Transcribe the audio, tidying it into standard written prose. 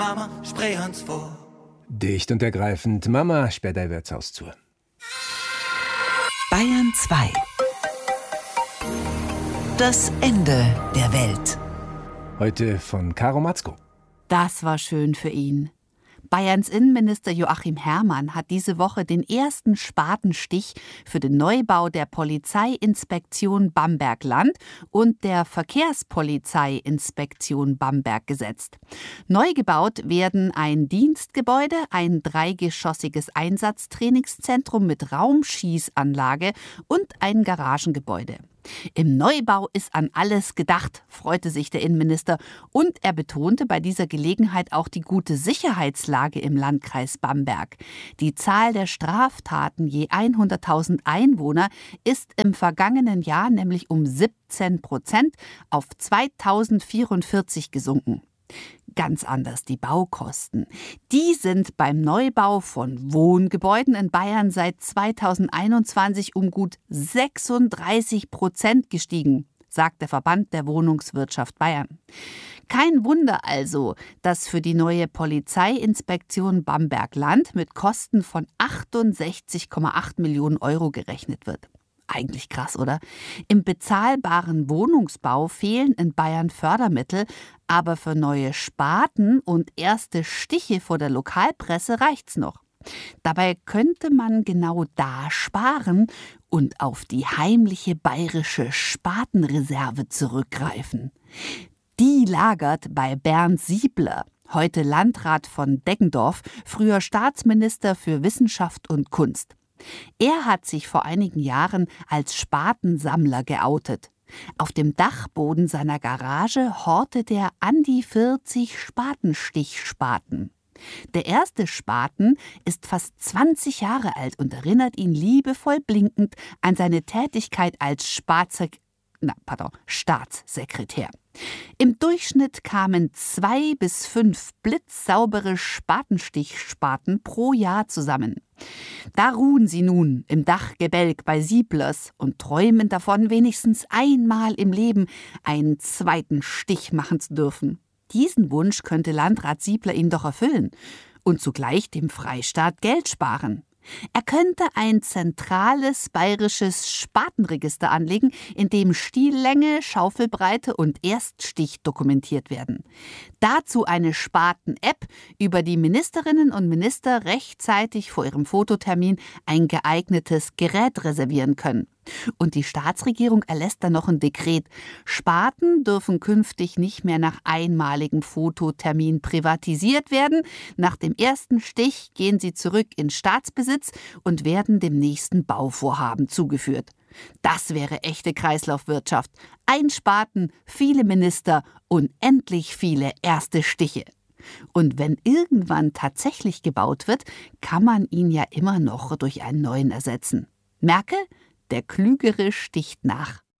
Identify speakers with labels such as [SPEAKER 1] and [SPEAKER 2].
[SPEAKER 1] Mama, sprich uns vor.
[SPEAKER 2] Dicht und ergreifend, Mama sperrt dein Wirtshaus zu.
[SPEAKER 3] Bayern 2. Das Ende der Welt.
[SPEAKER 2] Heute von Caro Matzko.
[SPEAKER 4] Das war schön für ihn. Bayerns Innenminister Joachim Herrmann hat diese Woche den ersten Spatenstich für den Neubau der Polizeiinspektion Bamberg-Land und der Verkehrspolizeiinspektion Bamberg gesetzt. Neu gebaut werden ein Dienstgebäude, ein 3-geschossiges Einsatztrainingszentrum mit Raumschießanlage und ein Garagengebäude. Im Neubau ist an alles gedacht, freute sich der Innenminister. Und er betonte bei dieser Gelegenheit auch die gute Sicherheitslage im Landkreis Bamberg. Die Zahl der Straftaten je 100.000 Einwohner ist im vergangenen Jahr nämlich um 17% auf 2044 gesunken. Ganz anders die Baukosten. Die sind beim Neubau von Wohngebäuden in Bayern seit 2021 um gut 36% gestiegen, sagt der Verband der Wohnungswirtschaft Bayern. Kein Wunder also, dass für die neue Polizeiinspektion Bamberg-Land mit Kosten von 68,8 Millionen Euro gerechnet wird. Eigentlich krass, oder? Im bezahlbaren Wohnungsbau fehlen in Bayern Fördermittel, aber für neue Spaten und erste Stiche vor der Lokalpresse reicht's noch. Dabei könnte man genau da sparen und auf die heimliche bayerische Spatenreserve zurückgreifen. Die lagert bei Bernd Siebler, heute Landrat von Deggendorf, früher Staatsminister für Wissenschaft und Kunst. Er hat sich vor einigen Jahren als Spatensammler geoutet. Auf dem Dachboden seiner Garage hortet er an die 40 Spatenstichspaten. Der erste Spaten ist fast 20 Jahre alt und erinnert ihn liebevoll blinkend an seine Tätigkeit als Staatssekretär. Im Durchschnitt kamen 2 bis 5 blitzsaubere Spatenstichspaten pro Jahr zusammen. Da ruhen sie nun im Dachgebälk bei Sieblers und träumen davon, wenigstens einmal im Leben einen zweiten Stich machen zu dürfen. Diesen Wunsch könnte Landrat Siebler ihnen doch erfüllen und zugleich dem Freistaat Geld sparen. Er könnte ein zentrales bayerisches Spatenregister anlegen, in dem Stiellänge, Schaufelbreite und Erststich dokumentiert werden. Dazu eine Spaten-App, über die Ministerinnen und Minister rechtzeitig vor ihrem Fototermin ein geeignetes Gerät reservieren können. Und die Staatsregierung erlässt dann noch ein Dekret. Spaten dürfen künftig nicht mehr nach einmaligem Fototermin privatisiert werden. Nach dem ersten Stich gehen sie zurück in Staatsbesitz und werden dem nächsten Bauvorhaben zugeführt. Das wäre echte Kreislaufwirtschaft. Ein Spaten, viele Minister, unendlich viele erste Stiche. Und wenn irgendwann tatsächlich gebaut wird, kann man ihn ja immer noch durch einen neuen ersetzen. Merke, der Klügere sticht nach.